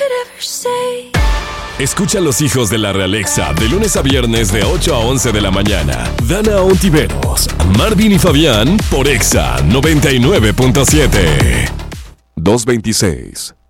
Escucha a los hijos de la Realexa de lunes a viernes de 8 a 11 de la mañana. Dana Ontiveros, Marvin y Fabián por Exa 99.7. 226.